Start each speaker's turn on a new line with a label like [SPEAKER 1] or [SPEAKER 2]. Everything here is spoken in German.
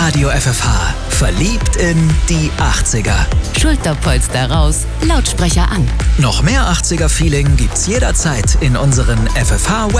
[SPEAKER 1] Radio FFH. Verliebt in die 80er.
[SPEAKER 2] Schulterpolster raus, Lautsprecher an.
[SPEAKER 1] Noch mehr 80er-Feeling gibt's jederzeit in unseren FFH